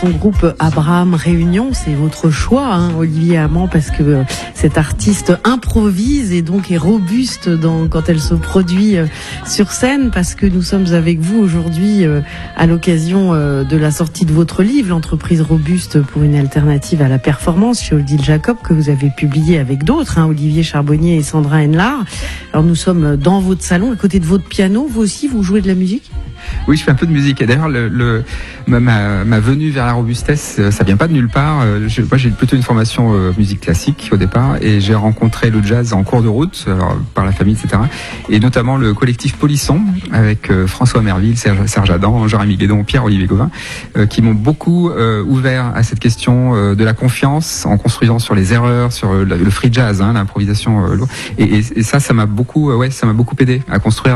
Son groupe Abraham Réunion, c'est votre choix, Olivier Amand, parce que cet artiste improvise et donc est robuste quand elle se produit sur scène, parce que nous sommes avec vous aujourd'hui à l'occasion de la sortie de votre livre, l'entreprise robuste pour une alternative à la performance chez Odile Jacob, que vous avez publié avec d'autres, Olivier Charbonnier et Sandra Henlard. Alors nous sommes dans votre salon, à côté de votre piano. Vous aussi, vous jouez de la musique ? Oui, je fais un peu de musique. Et d'ailleurs, ma venue vers la robustesse, ça vient pas de nulle part. Moi, j'ai plutôt une formation musique classique au départ, et j'ai rencontré le jazz en cours de route, par la famille, etc. Et notamment le collectif Polisson, avec François Merville, Serge Adam, Jérémy Guédon, Pierre-Olivier Gauvin, qui m'ont beaucoup ouvert à cette question de la confiance, en construisant sur les erreurs, sur le free jazz, l'improvisation. Et ça m'a beaucoup aidé à construire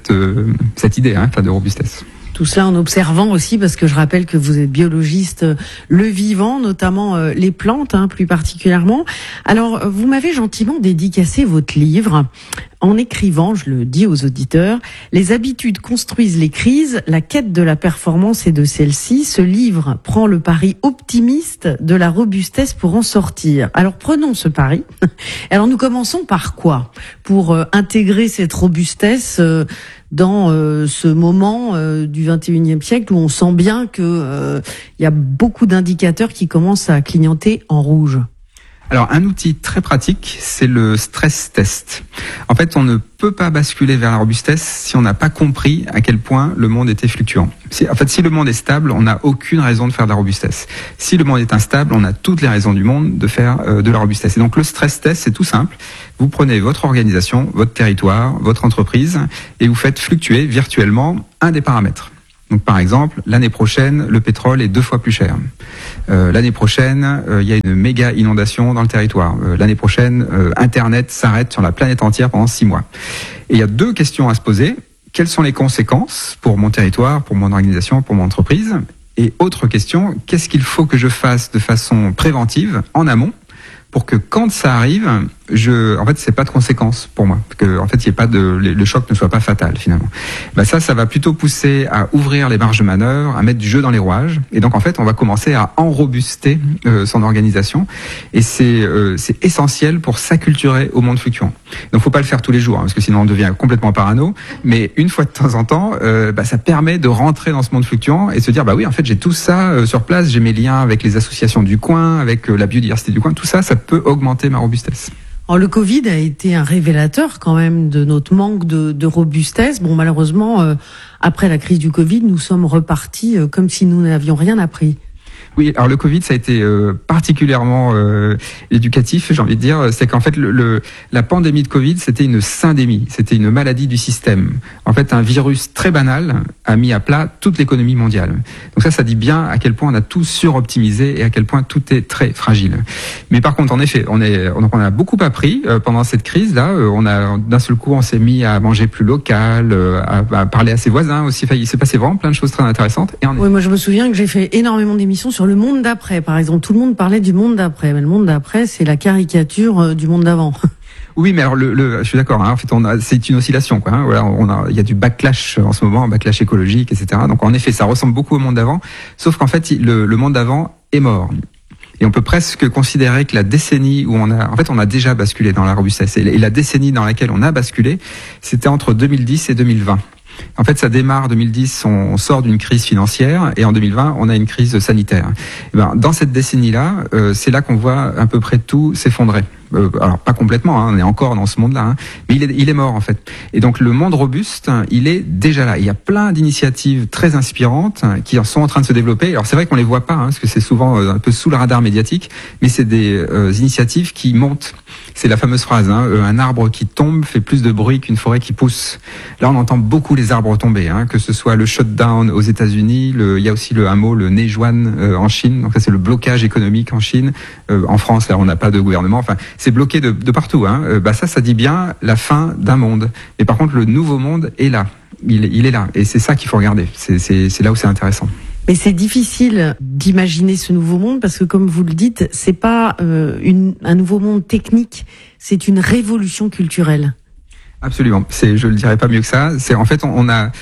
cette idée, de robustesse. Tout cela en observant aussi, parce que je rappelle que vous êtes biologiste, le vivant, notamment les plantes, plus particulièrement. Alors, vous m'avez gentiment dédicacé votre livre en écrivant, je le dis aux auditeurs, les habitudes construisent les crises, la quête de la performance et de celle-ci. Ce livre prend le pari optimiste de la robustesse pour en sortir. Alors, prenons ce pari. Alors, nous commençons par quoi? Pour intégrer cette robustesse dans ce moment du 21e siècle où on sent bien que y a beaucoup d'indicateurs qui commencent à clignoter en rouge. Alors, un outil très pratique, c'est le stress test. En fait, on ne peut pas basculer vers la robustesse si on n'a pas compris à quel point le monde était fluctuant. Si le monde est stable, on n'a aucune raison de faire de la robustesse. Si le monde est instable, on a toutes les raisons du monde de faire de la robustesse. Et donc, le stress test, c'est tout simple. Vous prenez votre organisation, votre territoire, votre entreprise, et vous faites fluctuer virtuellement un des paramètres. Donc, par exemple, l'année prochaine, le pétrole est 2 fois plus cher. L'année prochaine, il y a une méga inondation dans le territoire. L'année prochaine, Internet s'arrête sur la planète entière pendant 6 mois. Et il y a 2 questions à se poser. Quelles sont les conséquences pour mon territoire, pour mon organisation, pour mon entreprise? Et autre question, qu'est-ce qu'il faut que je fasse de façon préventive, en amont, pour que quand ça arrive, c'est pas de conséquences pour moi, que il y ait pas le choc ne soit pas fatal finalement. Ça va plutôt pousser à ouvrir les marges de manœuvre, à mettre du jeu dans les rouages, et donc on va commencer à enrobuster son organisation, et c'est essentiel pour s'acculturer au monde fluctuant. Donc faut pas le faire tous les jours, parce que sinon on devient complètement parano, mais une fois de temps en temps, ça permet de rentrer dans ce monde fluctuant et se dire j'ai tout ça sur place, j'ai mes liens avec les associations du coin, avec la biodiversité du coin, tout ça peut augmenter ma robustesse. Alors, le Covid a été un révélateur quand même de notre manque de robustesse. Bon, malheureusement, après la crise du Covid, nous sommes repartis comme si nous n'avions rien appris. Oui, alors le Covid, ça a été particulièrement éducatif, j'ai envie de dire. C'est qu'en fait, la pandémie de Covid, c'était une syndémie, c'était une maladie du système. En fait, un virus très banal a mis à plat toute l'économie mondiale. Donc ça dit bien à quel point on a tout suroptimisé et à quel point tout est très fragile. Mais par contre, en effet, on a beaucoup appris pendant cette crise-là. D'un seul coup, on s'est mis à manger plus local, à parler à ses voisins aussi. Il s'est passé vraiment plein de choses très intéressantes. Oui, moi je me souviens que j'ai fait énormément d'émissions sur le monde d'après, par exemple. Tout le monde parlait du monde d'après, mais le monde d'après, c'est la caricature du monde d'avant. Oui, mais alors je suis d'accord. En fait, c'est une oscillation, quoi. Il y a du backlash en ce moment, un backlash écologique, etc. Donc, en effet, ça ressemble beaucoup au monde d'avant, sauf qu'en fait, le monde d'avant est mort. Et on peut presque considérer que la décennie où on a déjà basculé dans la robustesse, et la décennie dans laquelle on a basculé, c'était entre 2010 et 2020. En fait, ça démarre 2010, on sort d'une crise financière, et en 2020, on a une crise sanitaire. Dans cette décennie-là, c'est là qu'on voit à peu près tout s'effondrer. Alors pas complètement, on est encore dans ce monde-là, mais il est mort en fait. Et donc le monde robuste, il est déjà là. Il y a plein d'initiatives très inspirantes qui sont en train de se développer. Alors c'est vrai qu'on les voit pas, parce que c'est souvent un peu sous le radar médiatique, mais c'est des initiatives qui montent. C'est la fameuse phrase, un arbre qui tombe fait plus de bruit qu'une forêt qui pousse. Là, on entend beaucoup les arbres tomber, que ce soit le shutdown aux États-Unis, il y a aussi le hameau, le Neijuan en Chine. Donc ça, c'est le blocage économique en Chine. En France, là, on n'a pas de gouvernement. Enfin, c'est bloqué de partout. Ça dit bien la fin d'un monde. Mais par contre, le nouveau monde est là. Il est là. Et c'est ça qu'il faut regarder. C'est là où c'est intéressant. Mais c'est difficile d'imaginer ce nouveau monde parce que, comme vous le dites, c'est pas un nouveau monde technique, c'est une révolution culturelle. Absolument. Je le dirais pas mieux que ça. C'est en fait on a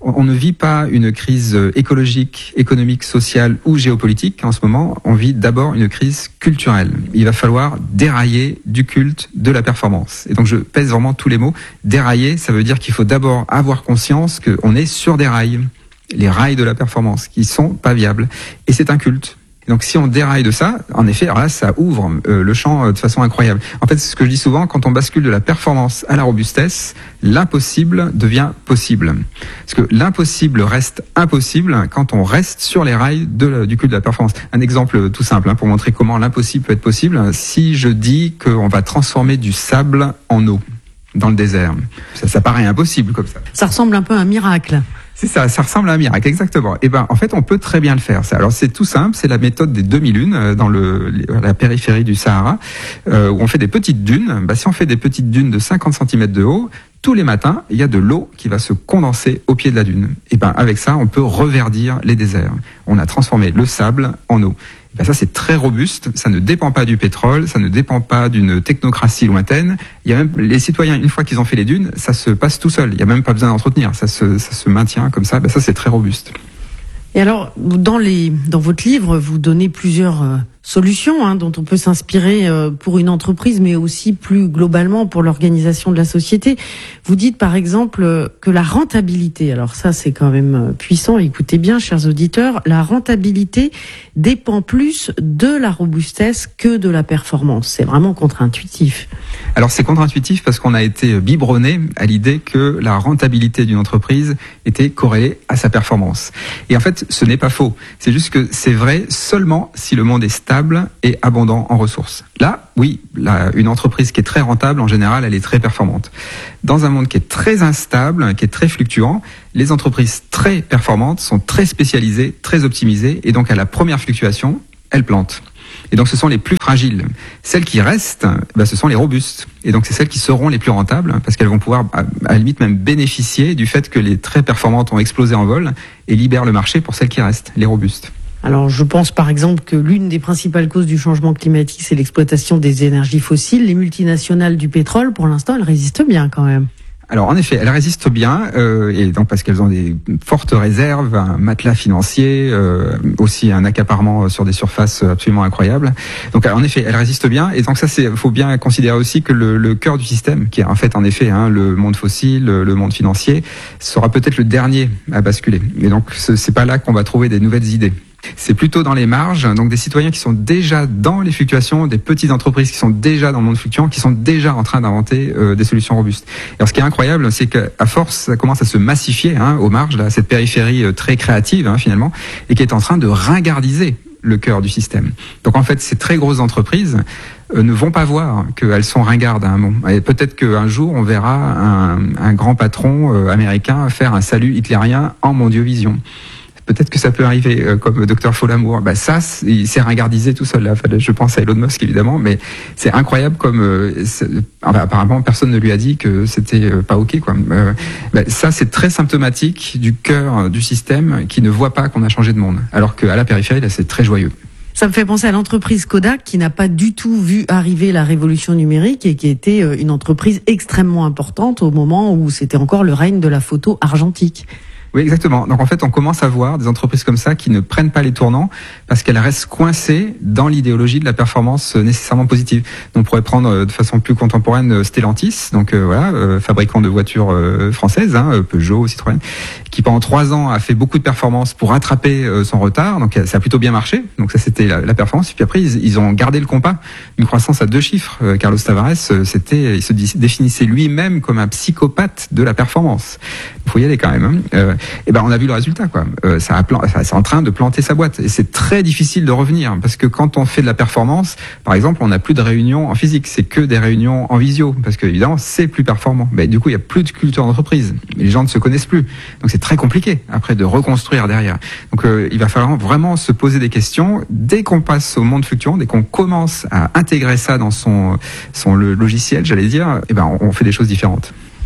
On ne vit pas une crise écologique, économique, sociale ou géopolitique en ce moment. On vit d'abord une crise culturelle. Il va falloir dérailler du culte de la performance. Et donc je pèse vraiment tous les mots. Dérailler, ça veut dire qu'il faut d'abord avoir conscience qu'on est sur des rails. Les rails de la performance qui sont pas viables. Et c'est un culte. Donc si on déraille de ça, en effet, alors là, ça ouvre le champ de façon incroyable. En fait, c'est ce que je dis souvent, quand on bascule de la performance à la robustesse, l'impossible devient possible. Parce que l'impossible reste impossible quand on reste sur les rails du culte de la performance. Un exemple tout simple pour montrer comment l'impossible peut être possible. Si je dis qu'on va transformer du sable en eau dans le désert, ça paraît impossible comme ça. Ça ressemble un peu à un miracle. C'est ça, ça ressemble à un miracle, exactement. Et en fait, on peut très bien le faire. Ça. Alors, c'est tout simple, c'est la méthode des demi-lunes dans la périphérie du Sahara, où on fait des petites dunes. Si on fait des petites dunes de 50 cm de haut, tous les matins, il y a de l'eau qui va se condenser au pied de la dune. Et avec ça, on peut reverdir les déserts. On a transformé le sable en eau. Ça, c'est très robuste, ça ne dépend pas du pétrole, ça ne dépend pas d'une technocratie lointaine. Il y a même les citoyens, une fois qu'ils ont fait les dunes, ça se passe tout seul. Il n'y a même pas besoin d'entretenir, ça se maintient comme ça. Ça, c'est très robuste. Et alors, dans votre livre, vous donnez plusieurs solutions dont on peut s'inspirer pour une entreprise, mais aussi plus globalement pour l'organisation de la société. Vous dites par exemple que la rentabilité, alors ça c'est quand même puissant, écoutez bien chers auditeurs, la rentabilité dépend plus de la robustesse que de la performance. C'est vraiment contre-intuitif. Alors c'est contre-intuitif parce qu'on a été biberonné à l'idée que la rentabilité d'une entreprise était corrélée à sa performance. Et en fait, ce n'est pas faux. C'est juste que c'est vrai seulement si le monde est stable et abondant en ressources. Là, oui, une entreprise qui est très rentable, en général, elle est très performante. Dans un monde qui est très instable, qui est très fluctuant, les entreprises très performantes sont très spécialisées, très optimisées, et donc à la première fluctuation, elles plantent. Et donc ce sont les plus fragiles. Celles qui restent, ce sont les robustes. Et donc c'est celles qui seront les plus rentables, parce qu'elles vont pouvoir, à la limite, même bénéficier du fait que les très performantes ont explosé en vol et libèrent le marché pour celles qui restent, les robustes. Alors, je pense par exemple que l'une des principales causes du changement climatique, c'est l'exploitation des énergies fossiles. Les multinationales du pétrole, pour l'instant, elles résistent bien quand même. Alors en effet, elles résistent bien, et donc parce qu'elles ont des fortes réserves, un matelas financier, aussi un accaparement sur des surfaces absolument incroyables. Donc en effet, elles résistent bien, et donc ça, faut bien considérer aussi que le cœur du système, qui est en fait le monde fossile, le monde financier, sera peut-être le dernier à basculer. Et donc c'est pas là qu'on va trouver des nouvelles idées. C'est plutôt dans les marges, donc des citoyens qui sont déjà dans les fluctuations, des petites entreprises qui sont déjà dans le monde fluctuant, qui sont déjà en train d'inventer des solutions robustes. Alors ce qui est incroyable, c'est qu'à force, ça commence à se massifier aux marges, là, cette périphérie très créative finalement, et qui est en train de ringardiser le cœur du système. Donc en fait, ces très grosses entreprises ne vont pas voir qu'elles sont ringardes à un moment. Et peut-être qu'un jour, on verra un grand patron américain faire un salut hitlérien en mondiovision. Peut-être que ça peut arriver, comme Dr Folamour. Ça, il s'est ringardisé tout seul là. Enfin, je pense à Elon Musk évidemment, mais c'est incroyable comme apparemment personne ne lui a dit que c'était pas ok quoi. Ça, c'est très symptomatique du cœur du système qui ne voit pas qu'on a changé de monde, alors qu'à la périphérie, là, c'est très joyeux. Ça me fait penser à l'entreprise Kodak qui n'a pas du tout vu arriver la révolution numérique et qui était une entreprise extrêmement importante au moment où c'était encore le règne de la photo argentique. Oui, exactement. Donc en fait, on commence à voir des entreprises comme ça qui ne prennent pas les tournants parce qu'elles restent coincées dans l'idéologie de la performance nécessairement positive. Donc, on pourrait prendre de façon plus contemporaine Stellantis, donc fabricant de voitures françaises, Peugeot, Citroën, qui pendant 3 ans a fait beaucoup de performances pour rattraper son retard. Donc ça a plutôt bien marché. Donc ça, c'était la performance. Et puis après, ils ont gardé le compas, une croissance à 2 chiffres. Carlos Tavares, il se définissait lui-même comme un psychopathe de la performance. Il faut y aller quand même. On a vu le résultat quoi. C'est en train de planter sa boîte et c'est très difficile de revenir parce que quand on fait de la performance, par exemple, on n'a plus de réunions en physique, c'est que des réunions en visio parce que évidemment c'est plus performant. Du coup, il y a plus de culture d'entreprise, les gens ne se connaissent plus, donc c'est très compliqué après de reconstruire derrière. Donc il va falloir vraiment se poser des questions dès qu'on passe au monde fluctuant, dès qu'on commence à intégrer ça dans son logiciel, j'allais dire, on fait des choses différentes.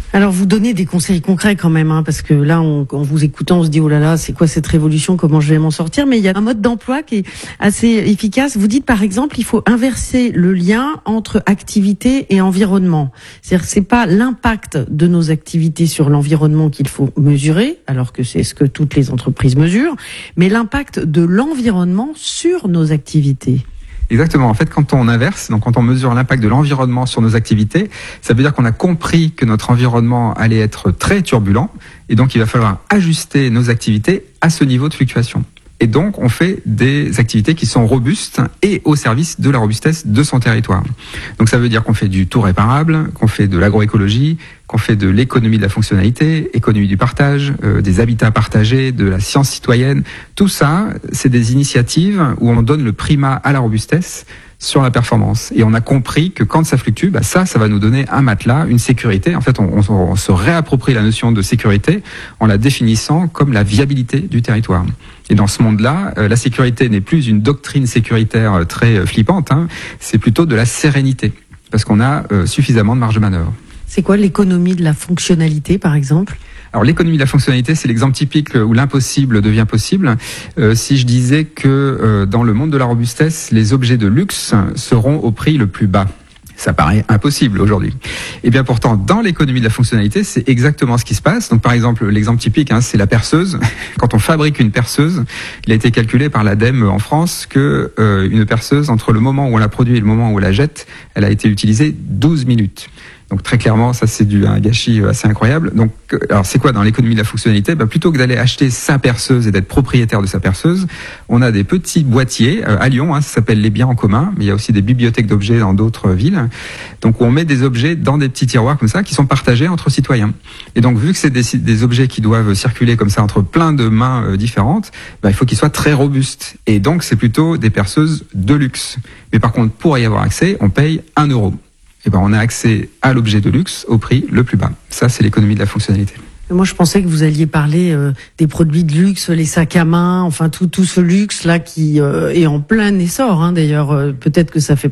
Alors vous donnez des conseils concrets quand même, hein, parce que là, en vous écoutant, on se dit oh là là, c'est quoi cette révolution, comment je vais m'en sortir? Mais il y a un mode d'emploi qui est assez efficace. Vous dites par exemple, il faut inverser le lien entre activité et environnement. C'est-à-dire, c'est pas l'impact de nos activités sur l'environnement qu'il faut mesurer, alors que c'est ce que toutes les entreprises mesurent, mais l'impact de l'environnement sur nos activités. Exactement. En fait, quand on inverse, donc quand on mesure l'impact de l'environnement sur nos activités, ça veut dire qu'on a compris que notre environnement allait être très turbulent, et donc il va falloir ajuster nos activités à ce niveau de fluctuation. Et donc, on fait des activités qui sont robustes et au service de la robustesse de son territoire. Donc, ça veut dire qu'on fait du tout réparable, qu'on fait de l'agroécologie, qu'on fait de l'économie de la fonctionnalité, économie du partage, des habitats partagés, de la science citoyenne. Tout ça, c'est des initiatives où on donne le primat à la robustesse sur la performance. Et on a compris que quand ça fluctue, ça va nous donner un matelas, une sécurité. En fait, on se réapproprie la notion de sécurité en la définissant comme la viabilité du territoire. Et dans ce monde-là, la sécurité n'est plus une doctrine sécuritaire très flippante, hein, c'est plutôt de la sérénité, parce qu'on a suffisamment de marge de manœuvre. C'est quoi l'économie de la fonctionnalité, par exemple ? Alors l'économie de la fonctionnalité, c'est l'exemple typique où l'impossible devient possible. Si je disais que dans le monde de la robustesse, les objets de luxe seront au prix le plus bas. Ça paraît impossible aujourd'hui. Et bien pourtant, dans l'économie de la fonctionnalité, c'est exactement ce qui se passe. Donc par exemple, l'exemple typique, c'est la perceuse. Quand on fabrique une perceuse, il a été calculé par l'ADEME en France que une perceuse, entre le moment où on la produit et le moment où on la jette, elle a été utilisée 12 minutes. Donc très clairement, ça c'est un gâchis assez incroyable. Donc, alors c'est quoi dans l'économie de la fonctionnalité ? Plutôt que d'aller acheter sa perceuse et d'être propriétaire de sa perceuse, on a des petits boîtiers à Lyon. Ça s'appelle les biens en commun, mais il y a aussi des bibliothèques d'objets dans d'autres villes. Donc on met des objets dans des petits tiroirs comme ça qui sont partagés entre citoyens. Et donc vu que c'est des objets qui doivent circuler comme ça entre plein de mains différentes, il faut qu'ils soient très robustes. Et donc c'est plutôt des perceuses de luxe. Mais par contre, pour y avoir accès, on paye 1 €. On a accès à l'objet de luxe au prix le plus bas. Ça, c'est l'économie de la fonctionnalité. Moi, je pensais que vous alliez parler des produits de luxe, les sacs à main, enfin tout ce luxe-là qui est en plein essor. D'ailleurs, peut-être que ça fait